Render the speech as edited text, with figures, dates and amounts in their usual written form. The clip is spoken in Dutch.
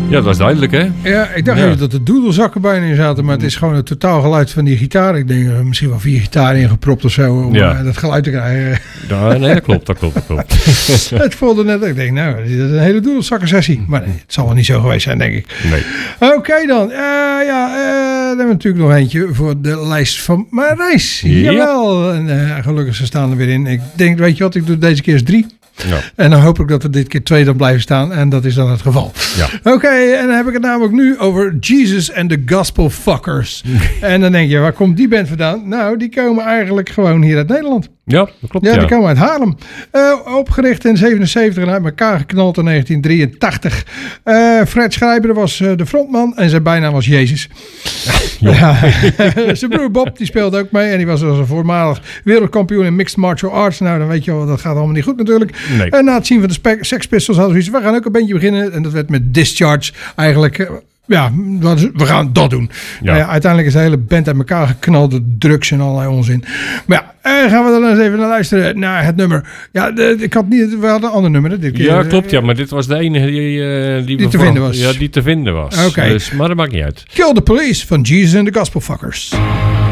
Ja, dat was duidelijk, hè? Ja, ik dacht even dat de doedelzakken bijna in zaten, maar het is gewoon het totaal geluid van die gitaar. Ik denk misschien wel 4 gitaren ingepropt of zo om dat geluid te krijgen. Ja, nee, dat klopt. Het voelde net, ik denk, nou, dit is een hele doedelzakken-sessie. Maar nee, het zal wel niet zo geweest zijn, denk ik. Nee. Oké dan. Dan hebben we natuurlijk nog eentje voor de lijst van Marijs. Jawel. En gelukkig ze staan er weer in. Ik denk, weet je wat, ik doe deze keer eens 3. Ja. En dan hoop ik dat er dit keer 2 dan blijven staan. En dat is dan het geval. Ja. Oké, en dan heb ik het namelijk nu over Jesus and the Gospel Fuckers. En dan denk je, waar komt die band vandaan? Nou, die komen eigenlijk gewoon hier uit Nederland. Ja, dat klopt. Ja, die komen uit Haarlem. Opgericht in 77 en uit elkaar geknald in 1983. Fred Schrijber was de frontman en zijn bijnaam was Jezus. Ja. Zijn broer Bob die speelde ook mee en die was als een voormalig wereldkampioen in mixed martial arts. Nou, dan weet je wel, dat gaat allemaal niet goed natuurlijk. Nee. En na het zien van de Sex Pistols hadden we zoiets, we gaan ook een bandje beginnen. En dat werd met Discharge eigenlijk. We gaan dat doen. Ja. Uiteindelijk is de hele band uit elkaar geknald door drugs en allerlei onzin. Maar gaan we dan eens even naar luisteren naar het nummer. Ja, we hadden een ander nummer. Dit keer, ja, klopt. Maar dit was de enige die te vinden was. Ja, die te vinden was. Okay. Dus, maar dat maakt niet uit. Kill the Police van Jesus and the Gospel Fuckers.